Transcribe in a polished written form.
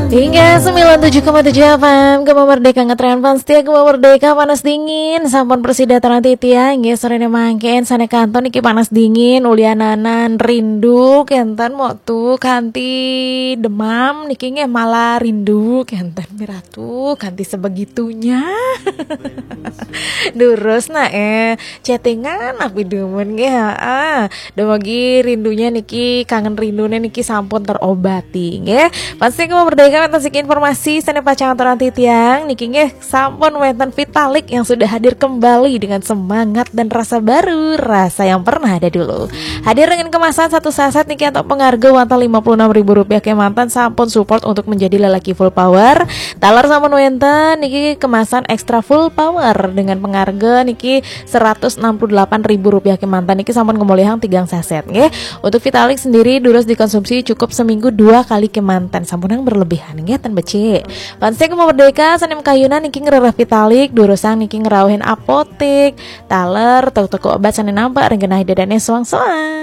Hingga 97,7 FM Gema Merdeka ngetren fans setia Gema Merdeka panas dingin sampun presida teranti tiang nggih sorene mangken sane kanton iki panas dingin uliananan rindu kenten waktu kanti demam niki nggih malah rindu kenten miratu kanti sebegitunya. Durus chattingan api demen nggih heeh. Dumagi rindunya niki kangen rindune niki sampun terobati nggih. Pasti Gema Merdeka tasik informasi sana pacangan toranti tiang niki nggih sampun wenten Vitalik yang sudah hadir kembali dengan semangat dan rasa baru, rasa yang pernah ada dulu. Hadir dengan kemasan satu saset niki atau pengharga wanta Rp56.000 ke mantan sampun support untuk menjadi lelaki full power. Talar sampun wenten niki kemasan ekstra full power dengan pengharga niki Rp168.000 ke mantan niki sampun kemuliaan 3 saset nggih. Untuk Vitalik sendiri durus dikonsumsi cukup seminggu 2 kali ke mantan sampun yang berlebihan nggih ten becik. Pansek Gema Merdeka sanem kayunan niki ngerereh Vitalik durusang niki ngerawuhin apotek taler toko obat sanem nampak rengenah dadane soang-soang.